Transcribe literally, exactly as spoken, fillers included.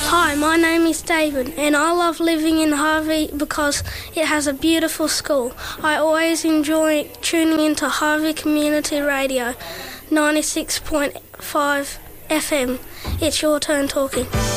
Hi, my name is David and I love living in Harvey because it has a beautiful school. I always enjoy tuning into Harvey Community Radio ninety-six point five F M. It's your turn talking.